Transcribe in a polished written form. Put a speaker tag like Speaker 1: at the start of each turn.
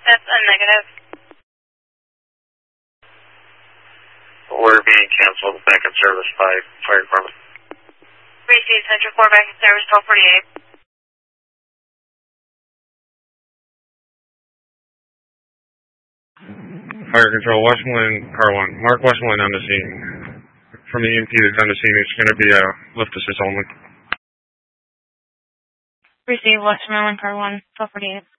Speaker 1: That's a negative.
Speaker 2: We're being canceled back in service by fire department.
Speaker 1: Received Central 4 back in service 1248.
Speaker 3: Fire control, Westmoreland, car 1. Mark Westmoreland on the scene. From the EMT that's on the scene, it's going to be a lift assist only.
Speaker 1: Received Westmoreland, car 1, 1248.